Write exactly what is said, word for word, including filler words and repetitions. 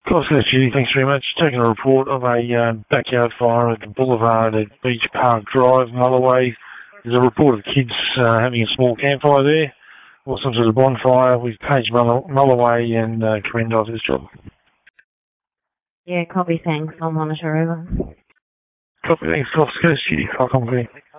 Glasgow Judy, thanks very much. Taking a report of a um, backyard fire at the boulevard at Beach Park Drive, Mulloway. There's a report of kids uh, having a small campfire there, or some sort of bonfire with Paige Mull- Mulloway and uh, Correndo for this job. Yeah, copy, thanks. I'll monitor over. Copy, thanks, Glasgow Judy. I'll come